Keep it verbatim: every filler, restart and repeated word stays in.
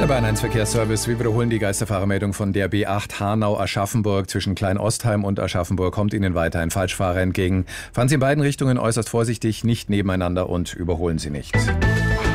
Der Bayern eins Verkehrsservice. Wir wiederholen die Geisterfahrermeldung von der B acht Hanau-Aschaffenburg zwischen Kleinostheim und Aschaffenburg. Kommt Ihnen weiter ein Falschfahrer entgegen. Fahren Sie in beiden Richtungen äußerst vorsichtig, nicht nebeneinander und überholen Sie nicht.